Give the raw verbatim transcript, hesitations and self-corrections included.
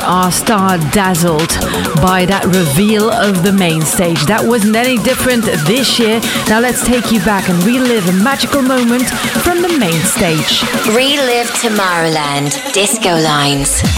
are star-dazzled by that reveal of the main stage. That wasn't any different this year. Now let's take you back and relive a magical moment from the main stage. Relive Tomorrowland, Disco Lines.